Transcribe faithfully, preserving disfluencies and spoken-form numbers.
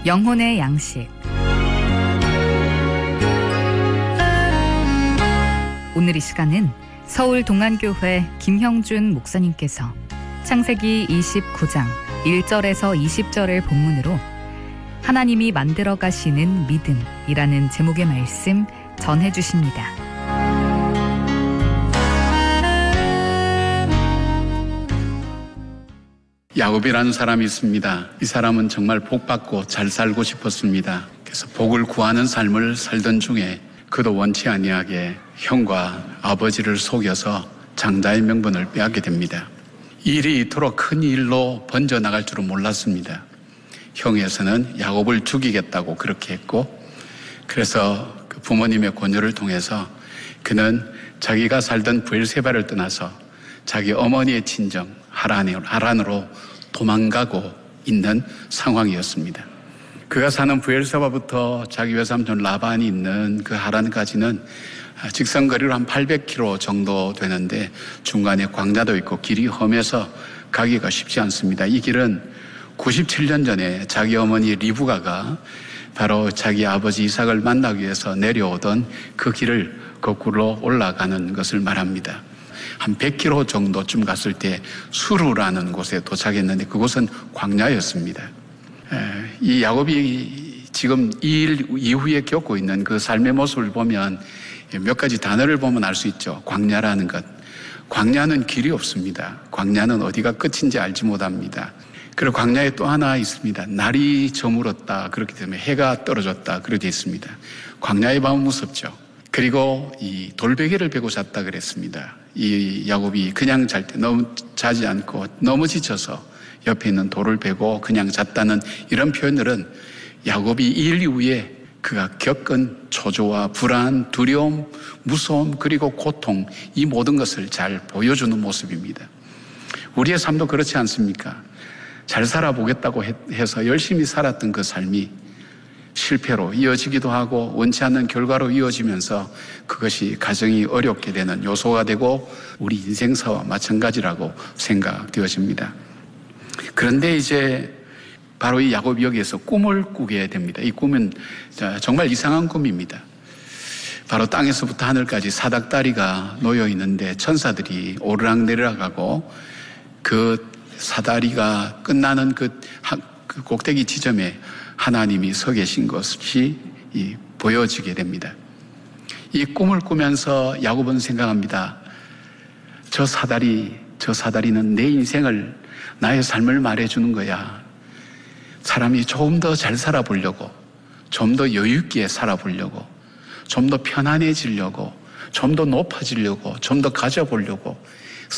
영혼의 양식. 오늘 이 시간은 서울 동안교회 김형준 목사님께서 창세기 이십구 장 일 절에서 이십 절을 본문으로 하나님이 만들어 가시는 믿음이라는 제목의 말씀 전해 주십니다. 야곱이라는 사람이 있습니다. 이 사람은 정말 복받고 잘 살고 싶었습니다. 그래서 복을 구하는 삶을 살던 중에 그도 원치 아니하게 형과 아버지를 속여서 장자의 명분을 빼앗게 됩니다. 이 일이 이토록 큰 일로 번져나갈 줄은 몰랐습니다. 형에서는 야곱을 죽이겠다고 그렇게 했고, 그래서 그 부모님의 권유를 통해서 그는 자기가 살던 브엘세바를 떠나서 자기 어머니의 친정 하란으로 도망가고 있는 상황이었습니다. 그가 사는 브엘세바부터 자기 외삼촌 라반이 있는 그 하란까지는 직선거리로 한 팔백 킬로미터 정도 되는데 중간에 광야도 있고 길이 험해서 가기가 쉽지 않습니다. 이 길은 구십칠 년 전에 자기 어머니 리브가가 바로 자기 아버지 이삭을 만나기 위해서 내려오던 그 길을 거꾸로 올라가는 것을 말합니다. 한 백 킬로미터 정도쯤 갔을 때 수루라는 곳에 도착했는데 그곳은 광야였습니다. 이 야곱이 지금 이 일 이후에 겪고 있는 그 삶의 모습을 보면 몇 가지 단어를 보면 알 수 있죠. 광야라는 것. 광야는 길이 없습니다. 광야는 어디가 끝인지 알지 못합니다. 그리고 광야에 또 하나 있습니다. 날이 저물었다. 그렇기 때문에 해가 떨어졌다. 그렇게 있습니다. 광야의 밤은 무섭죠. 그리고 이 돌베개를 베고 잤다 그랬습니다. 이 야곱이 그냥 잘 때 너무 자지 않고 너무 지쳐서 옆에 있는 돌을 베고 그냥 잤다는 이런 표현들은 야곱이 이 일 이후에 그가 겪은 초조와 불안, 두려움, 무서움 그리고 고통, 이 모든 것을 잘 보여주는 모습입니다. 우리의 삶도 그렇지 않습니까? 잘 살아보겠다고 해서 열심히 살았던 그 삶이 실패로 이어지기도 하고 원치 않는 결과로 이어지면서 그것이 가정이 어렵게 되는 요소가 되고 우리 인생사와 마찬가지라고 생각되어집니다. 그런데 이제 바로 이 야곱이 여기에서 꿈을 꾸게 됩니다. 이 꿈은 정말 이상한 꿈입니다. 바로 땅에서부터 하늘까지 사닥다리가 놓여 있는데 천사들이 오르락내리락하고 그 사다리가 끝나는 그, 그 꼭대기 지점에 하나님이 서 계신 것이 보여지게 됩니다. 이 꿈을 꾸면서 야곱은 생각합니다. 저 사다리, 저 사다리는 내 인생을, 나의 삶을 말해주는 거야. 사람이 조금 더 잘 살아보려고, 좀 더 여유 있게 살아보려고, 좀 더 편안해지려고, 좀 더 높아지려고, 좀 더 가져보려고